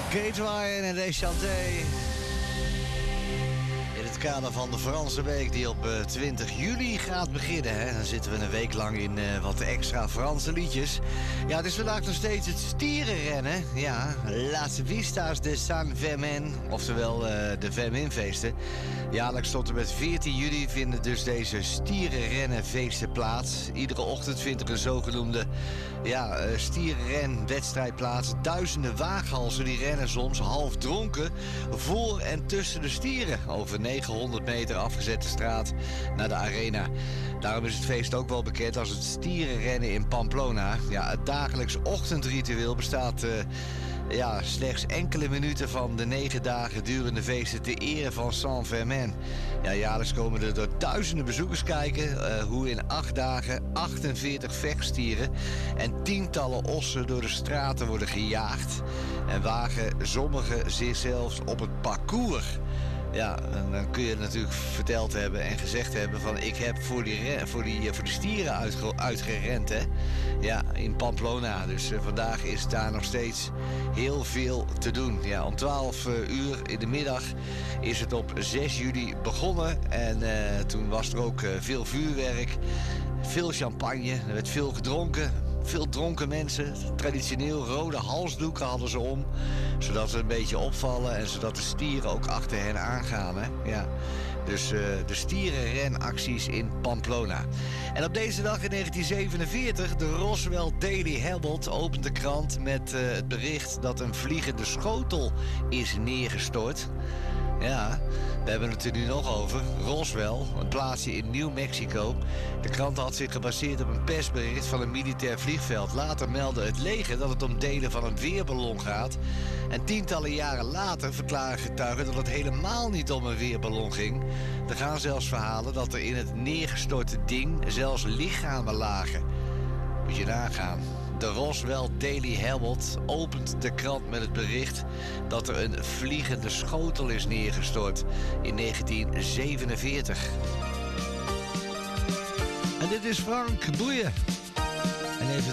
Kate Ryan en Deschanté. In het kader van de Franse week die op 20 juli gaat beginnen. Hè. Dan zitten we een week lang in wat extra Franse liedjes. Ja, het is vandaag nog steeds het stierenrennen. Ja, Las Vistas de Saint-Vermin, oftewel de Verminfeesten. Jaarlijks tot en met 14 juli vinden dus deze stierenrennenfeesten plaats. Iedere ochtend vindt er een zogenoemde stierenrenwedstrijd plaats. Duizenden waaghalzen die rennen soms half dronken voor en tussen de stieren over 900 meter afgezette straat naar de arena. Daarom is het feest ook wel bekend als het stierenrennen in Pamplona. Ja, het dagelijks ochtendritueel bestaat slechts enkele minuten van de 9 dagen durende feesten ter ere van Saint-Vermin. Ja, jaarlijks komen er door duizenden bezoekers kijken hoe in 8 dagen 48 vechtstieren en tientallen ossen door de straten worden gejaagd. En wagen sommigen zichzelf op het parcours. Ja, en dan kun je natuurlijk verteld hebben en gezegd hebben van ik heb voor die stieren uitgerend, hè. Ja, in Pamplona. Dus vandaag is daar nog steeds heel veel te doen. Ja, om 12 uur in de middag is het op 6 juli begonnen. En toen was er ook veel vuurwerk, veel champagne, er werd veel gedronken. Veel dronken mensen, traditioneel rode halsdoeken hadden ze om, zodat ze een beetje opvallen en zodat de stieren ook achter hen aangaan. Hè? Ja. Dus de stierenrenacties in Pamplona. En op deze dag in 1947, de Roswell Daily Herald opent de krant met het bericht dat een vliegende schotel is neergestort. Ja, we hebben het er nu nog over. Roswell, een plaatsje in New Mexico. De krant had zich gebaseerd op een persbericht van een militair vliegveld. Later meldde het leger dat het om delen van een weerballon gaat. En tientallen jaren later verklaren getuigen dat het helemaal niet om een weerballon ging. Er gaan zelfs verhalen dat er in het neergestorte ding zelfs lichamen lagen. Moet je nagaan. De Roswell Daily Herald opent de krant met het bericht dat er een vliegende schotel is neergestort in 1947. En dit is Frank Boeien.